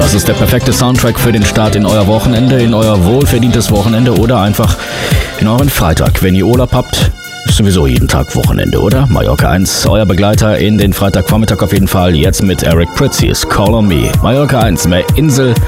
Das ist der perfekte Soundtrack für den Start in euer Wochenende, in euer wohlverdientes Wochenende oder einfach in euren Freitag. Wenn ihr Urlaub habt, ist sowieso jeden Tag Wochenende, oder? Mallorca 1, euer Begleiter in den Freitagvormittag auf jeden Fall. Jetzt mit Eric Prydz, hier ist Call on Me. Mallorca 1, mehr Insel